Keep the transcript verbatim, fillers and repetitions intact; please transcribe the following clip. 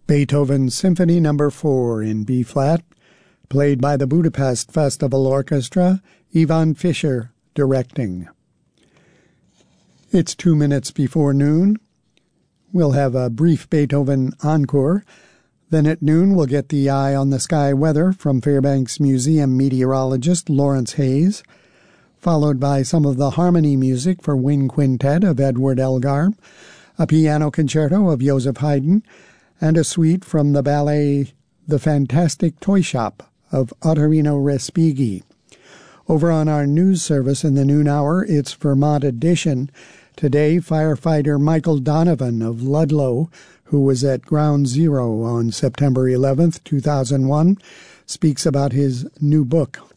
Beethoven Symphony Number four in B-flat, played by the Budapest Festival Orchestra, Ivan Fischer directing. It's two minutes before noon. We'll have a brief Beethoven encore. Then at noon we'll get the Eye on the Sky weather from Fairbanks Museum meteorologist Lawrence Hayes, followed by some of the harmony music for Wind Quintet of Edward Elgar, a piano concerto of Joseph Haydn, and a suite from the ballet The Fantastic Toy Shop of Ottorino Respighi. Over on our news service in the noon hour, it's Vermont Edition. Today, firefighter Michael Donovan of Ludlow, who was at Ground Zero on September eleventh, two thousand one, speaks about his new book,